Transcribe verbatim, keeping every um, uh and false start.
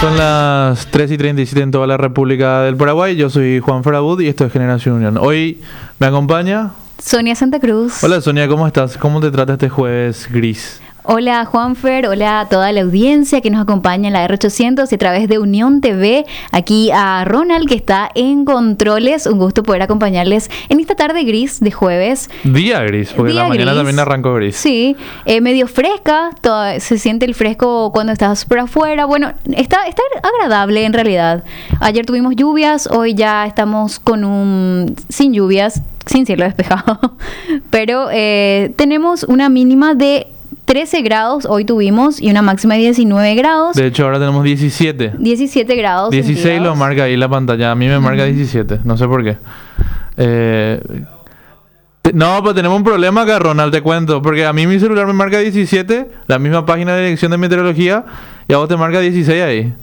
Son las tres y treinta y siete en toda la República del Paraguay. Yo soy Juan Farabud y esto es Generación Unión. Hoy me acompaña Sonia Santa Cruz. Hola Sonia, ¿cómo estás? ¿Cómo te trata este jueves gris? Hola Juanfer, hola a toda la audiencia que nos acompaña en la R ochocientos y a través de Unión T V. Aquí a Ronald que está en controles. Un gusto poder acompañarles en esta tarde gris de jueves. Día gris, porque Día la mañana gris. también arrancó gris. Sí, eh, medio fresca, todo, se siente el fresco cuando estás por afuera. Bueno, está, está agradable en realidad. Ayer tuvimos lluvias, hoy ya estamos con un sin lluvias, sin cielo despejado. Pero eh, tenemos una mínima de trece grados hoy tuvimos y una máxima de diecinueve grados. De hecho, ahora tenemos diecisiete. diecisiete grados. dieciséis lo marca ahí la pantalla. A mí me marca diecisiete. No sé por qué. Eh, te- no, pues tenemos un problema acá, Ronald, te cuento. Porque a mí mi celular me marca diecisiete, la misma página de dirección de meteorología, y a vos te marca dieciséis ahí.